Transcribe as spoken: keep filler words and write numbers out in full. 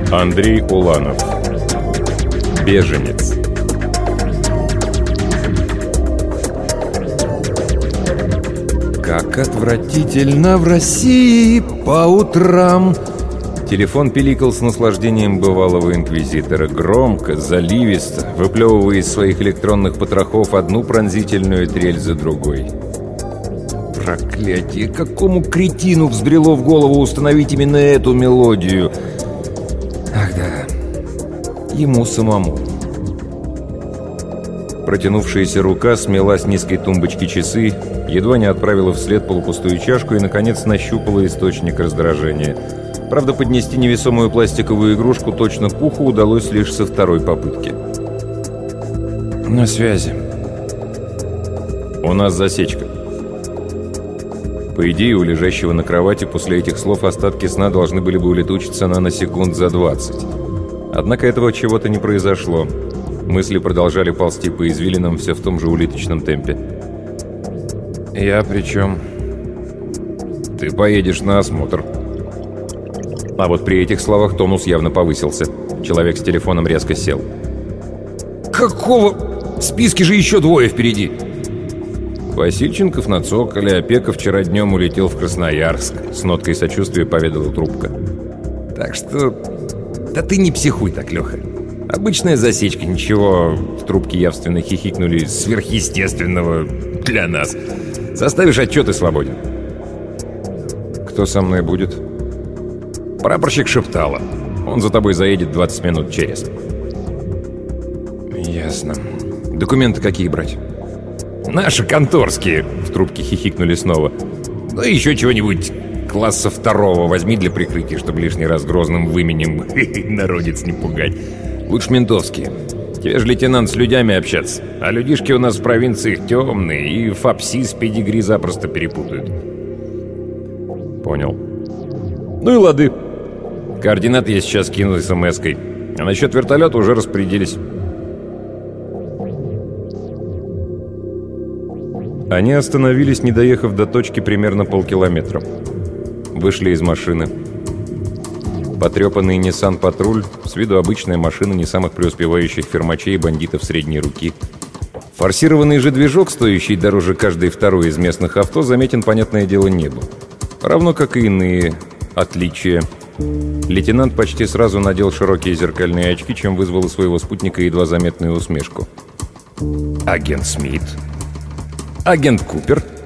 Андрей Уланов. Беженец. Как отвратительно в России по утрам. Телефон пиликал с наслаждением бывалого инквизитора. Громко, заливисто, выплевывая из своих электронных потрохов одну пронзительную трель за другой. Проклятие! Какому кретину взбрело в голову установить именно эту мелодию? Ах да, ему самому. Протянувшаяся рука смела с низкой тумбочки часы, едва не отправила вслед полупустую чашку и, наконец, нащупала источник раздражения. Правда, поднести невесомую пластиковую игрушку точно к уху удалось лишь со второй попытки. На связи. У нас засечка. По идее, у лежащего на кровати после этих слов остатки сна должны были бы улетучиться наносекунд за двадцать. Однако этого чего-то не произошло. Мысли продолжали ползти по извилинам все в том же улиточном темпе. Я при чем? Ты поедешь на осмотр. А вот при этих словах тонус явно повысился. Человек с телефоном резко сел. Какого? В списке же еще двое впереди. Васильченков на цоколе, а Пека вчера днем улетел в Красноярск. С ноткой сочувствия поведала трубка. Так что... Да ты не психуй так, Леха. Обычная засечка, ничего. В трубке явственно хихикнули сверхъестественного для нас. Составишь отчет и свободен. Кто со мной будет? Прапорщик Шептала. Он за тобой заедет двадцать минут через. Ясно. Документы какие брать? Наши конторские. В трубке хихикнули снова. Ну и еще чего-нибудь класса второго возьми для прикрытия, чтобы лишний раз грозным выменем народец не пугать. Лучше ментовские. Тебе же, лейтенант, с людьми общаться. А людишки у нас в провинциях темные, и фапси с педигри запросто перепутают. Понял. Ну и лады. Координаты я сейчас кину смс-кой. А насчет вертолета уже распорядились. Они остановились, не доехав до точки примерно полкилометра. Вышли из машины. Потрепанный Nissan Патруль, с виду обычная машина не самых преуспевающих фермачей и бандитов средней руки. Форсированный же движок, стоящий дороже каждой второй из местных авто, заметен, понятное дело, не был. Равно как и иные отличия. Лейтенант почти сразу надел широкие зеркальные очки, чем вызвал у своего спутника едва заметную усмешку. Агент Смит. Агент Купер.